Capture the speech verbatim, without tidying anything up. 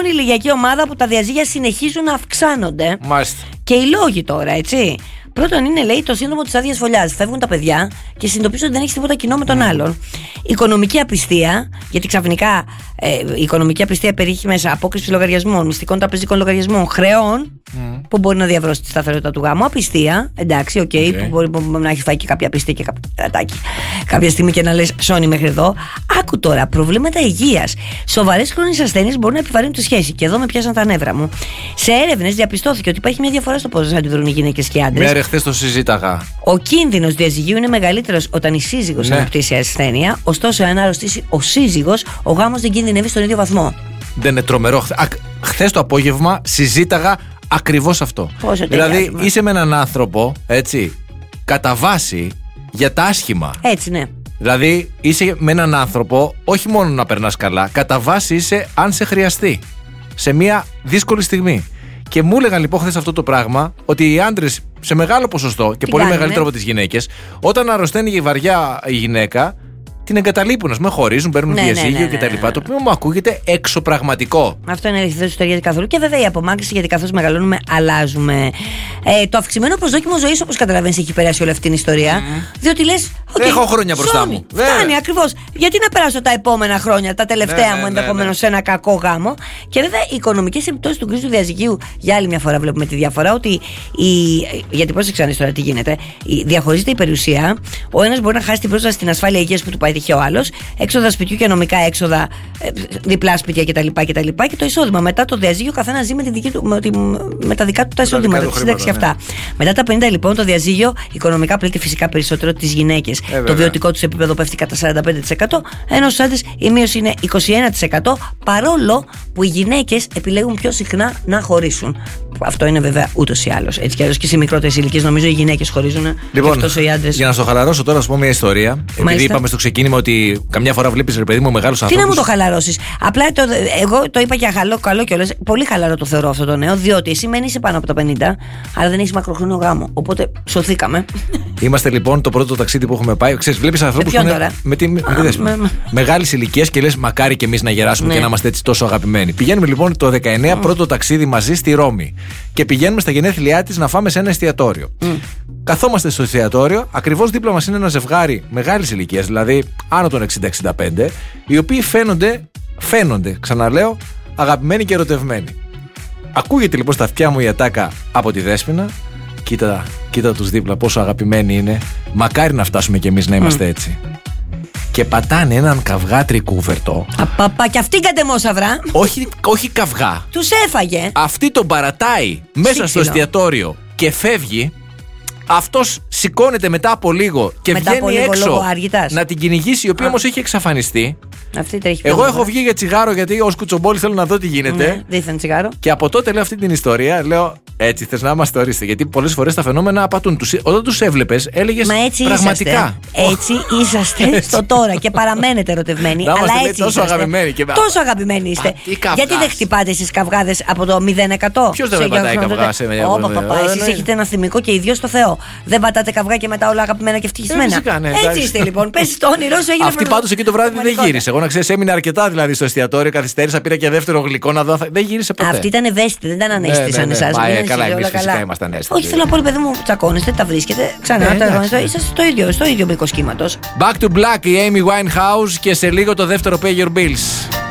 μόνη ηλικιακή ομάδα που τα διαζύγια συνεχίζουν να αυξάνονται. Μάλιστα. Και οι λόγοι τώρα, έτσι. Πρώτον είναι, λέει, το σύνδρομο της άδειας φωλιάς. Φεύγουν τα παιδιά και συνειδητοποιούν ότι δεν έχει τίποτα κοινό με τον mm. άλλον. Οικονομική απιστία, γιατί ξαφνικά ε, η οικονομική απιστία περιέχει μέσα απόκριση λογαριασμών, μυστικών τραπεζικών λογαριασμών, χρεών, mm. που μπορεί να διαβρώσει τη σταθερότητα του γάμου. Απιστία, εντάξει, οκ, okay, okay. που μπορεί, μπορεί να έχει φάει και κάποια απιστία και κάποιο κρατάκι κάποια στιγμή και να λες σώνει μέχρι εδώ. Άκου τώρα, προβλήματα υγείας. Σοβαρές χρόνιες ασθένειες μπορούν να επιβαρύνουν τη σχέση. Και εδώ με πιάσαν τα νεύρα μου. Σε έρευνες διαπιστώθηκε ότι υπάρχει μια διαφορά στο πώς θα αντιδρούν οι γυναίκες και οι άντρες. Χθες το συζήταγα. Ο κίνδυνος διαζυγίου είναι μεγαλύτερος όταν η σύζυγος ναι. αναπτύσσει ασθένεια. Ωστόσο, αν αρρωστήσει ο σύζυγος, ο γάμος δεν κινδυνεύει στον ίδιο βαθμό. Δεν είναι τρομερό. Χθες το απόγευμα συζήταγα ακριβώς αυτό. Πόσο δηλαδή, τελειάζουμε. Είσαι με έναν άνθρωπο, έτσι, κατά βάση για τα άσχημα. Έτσι, ναι. Δηλαδή, είσαι με έναν άνθρωπο, όχι μόνο να περνάς καλά, κατά βάση είσαι αν σε χρειαστεί. Σε μια δύσκολη στιγμή. Και μου έλεγαν λοιπόν χθες αυτό το πράγμα, ότι οι άντρες σε μεγάλο ποσοστό και τι πολύ κάνουμε? μεγαλύτερο από τις γυναίκες, όταν αρρωσταίνει η βαριά η γυναίκα, την εγκαταλείπουν, ας πούμε, χωρίζουν, παίρνουν ναι, διαζύγιο ναι, ναι, ναι, κτλ. ναι. Το οποίο μου ακούγεται εξωπραγματικό. Αυτό είναι αλήθεια, δεν σου ταιριάζει καθόλου. Και βέβαια η απομάκρυνση, γιατί καθώς μεγαλώνουμε, αλλάζουμε. Ε, το αυξημένο προσδόκιμο ζωής, όπως καταλαβαίνεις, έχει περάσει όλη αυτή την ιστορία. Mm. Διότι λες. Okay, έχω χρόνια μπροστά σώνει, μου. Φτάνει ακριβώς. Γιατί να περάσω τα επόμενα χρόνια, τα τελευταία ναι, μου ναι, ενδεχομένως ναι, ναι. σε ένα κακό γάμο. Και βέβαια οι οικονομικές επιπτώσεις του γκρίζου διαζυγίου, για άλλη μια φορά βλέπουμε τη διαφορά. Ότι η, γιατί πρόσεξε αν τώρα τι γίνεται. Η, διαχωρίζεται η περιουσία. Ο ένας μπορεί να χάσει την πρόσβαση στην ασφάλεια υγείας που του πάει τυχαίο άλλο. Έξοδα σπιτιού και νομικά έξοδα, διπλά σπίτια κτλ. Και, και το εισόδημα. Μετά το διαζύγιο, ο καθένας ζει με, τη δική του, με, τη, με τα δικά του τα εισόδηματα, τη σύνταξη και αυτά. Ναι. Μετά τα πενήντα λοιπόν, το διαζύγιο οικονομικά πλήττει φυσικά περισσότερο τις γυναίκες. Ε, το βιωτικό τους επίπεδο πέφτει κατά σαράντα πέντε τοις εκατό, ενώ στους άντρες η μείωση είναι είκοσι ένα τοις εκατό, παρόλο που οι γυναίκες επιλέγουν πιο συχνά να χωρίσουν. Αυτό είναι βέβαια ούτως ή άλλως. Έτσι κι άλλως και σε μικρότερες ηλικίες νομίζω οι γυναίκες χωρίζουν. Λοιπόν, και οι άντρες. Για να στο χαλαρώσω τώρα, να πω μια ιστορία. Μάλιστα. Επειδή είπαμε στο ξεκίνημα ότι καμιά φορά βλέπεις, ρε παιδί μου, μεγάλους ανθρώπους. Τι να μου το χαλαρώσεις. Απλά το, εγώ το είπα και καλό, καλό κιόλας. Πολύ χαλαρό το θεωρώ αυτό το νέο, διότι εσύ μένεις πάνω από τα πενήντα, αλλά δεν έχεις μακροχρόνιο γάμο. Οπότε σωθήκαμε. Είμαστε λοιπόν το πρώτο ταξίδι που έχουμε πάει. Ξέρεις, βλέπεις ανθρώπους που είναι με τη, με τη δέσμη. Μεγάλης ηλικίας και λες μακάρι και εμείς να γεράσουμε ναι. και να είμαστε έτσι τόσο αγαπημένοι. Πηγαίνουμε λοιπόν το δεκαεννιά mm. πρώτο ταξίδι μαζί στη Ρώμη. Και πηγαίνουμε στα γενέθλιά της να φάμε σε ένα εστιατόριο. Mm. Καθόμαστε στο εστιατόριο, ακριβώς δίπλα μας είναι ένα ζευγάρι μεγάλης ηλικίας, δηλαδή άνω των εξήντα εξήντα πέντε, οι οποίοι φαίνονται, φαίνονται, ξαναλέω, αγαπημένοι και ερωτευμένοι. Ακούγεται λοιπόν στα αυτιά μου η ατάκα από τη Δέσποινα. Κοίτα, κοίτα τους δίπλα πόσο αγαπημένοι είναι. Μακάρι να φτάσουμε κι εμείς να είμαστε mm. έτσι. Και πατάνε έναν καυγά τρικούβερτο. Απαπα, και αυτή κατεμόσαυρα. Όχι, όχι καυγά. Τους έφαγε. Αυτή τον παρατάει μέσα Σύξυλο. στο εστιατόριο και φεύγει. Αυτός σηκώνεται μετά από λίγο και μετά βγαίνει λίγο, έξω να την κυνηγήσει, η οποία όμως έχει εξαφανιστεί. Αυτή τρέχει. Εγώ έχω βγει για τσιγάρο γιατί ως κουτσομπόλη θέλω να δω τι γίνεται. Ναι, δίθεν τσιγάρο. Και από τότε λέω αυτή την ιστορία, λέω έτσι θες να είμαστε, ορίστε. Γιατί πολλές φορές τα φαινόμενα απατούν. Τους, όταν τους έβλεπες έλεγες πραγματικά. Είσαστε. Έτσι είσαστε στο τώρα και παραμένετε ερωτευμένοι. Να αλλά έτσι έτσι τόσο αγαπημένοι. Και... Τόσο αγαπημένοι είστε. Α, γιατί δεν χτυπάτε εσείς καυγάδες από το μηδέν τοις εκατό. Ποιος δεν πατάει καυγά σε μια Ωπα, παπά, εσείς έχετε ένα θυμικό και ιδίως στο Θεό. Δεν πατάτε καυγά και μετά όλα αγαπημένα και ευτυχισμένα. Έτσι είστε λοιπόν. Πες το όνειρό σου έγινε. Αυτή πάντως εκεί το βράδυ δεν γύρισε. Εγώ να ξέρεις έμεινε αρκετά δηλαδή στο εστιατόριο, καθυστέρησα, πήρα και δεύτερο γλυκό να δω. Δεν γύρισε ποτέ. Αυτή ήταν ευαίσθητη, δεν ήταν ανέστησαν εσάς. Καλά, εμείς φυσικά ήμασταν ανέστητοι. Όχι, θέλω να πω, παιδί μου, τσακώνεστε, τα βρίσκετε ξανά, τα γνωρίζετε. Είσαστε στο ίδιο, στο ίδιο μήκος κύματος. Back to Black, η Amy Winehouse και σε λίγο το δεύτερο Pay Your Bills.